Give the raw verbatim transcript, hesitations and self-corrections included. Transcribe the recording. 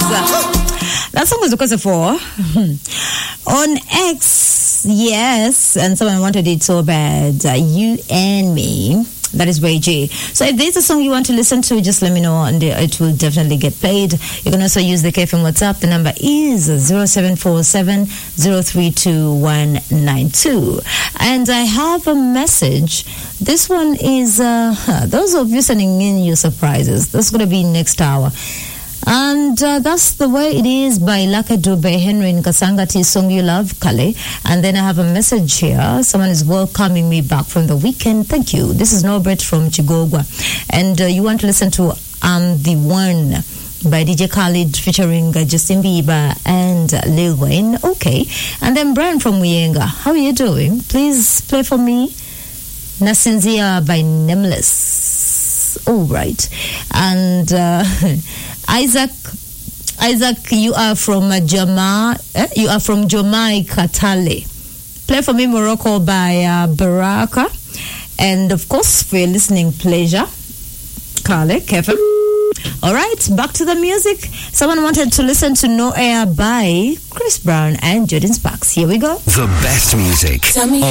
That song was because of four. On X, yes, and someone wanted it so bad. Uh, you and me. That is Ray J. So if there's a song you want to listen to, just let me know and it will definitely get played. You can also use the K F M WhatsApp. The number is zero seven four seven zero three two one nine two. And I have a message. This one is, uh, those of you sending in your surprises. That's going to be next hour. And uh, that's the way it is by Laka Dube, Henry Nkasangati, Song You Love, Kale. And then I have a message here. Someone is welcoming me back from the weekend. Thank you. This is Norbert from Chigogwa. And uh, you want to listen to I'm the One by D J Khaled featuring uh, Justin Bieber and uh, Lil Wayne. Okay. And then Brian from Muyenga. How are you doing? Please play for me Nasinzia by Nameless. All right. And... Uh, Isaac, Isaac, you are from uh, Jama, eh? you are from Jamaica, Tale. Play for me Morocco by uh, Baraka, and of course for your listening pleasure, Kale, Kevin. All right, back to the music. Someone wanted to listen to No Air by Chris Brown and Jordan Sparks. Here we go. The best music.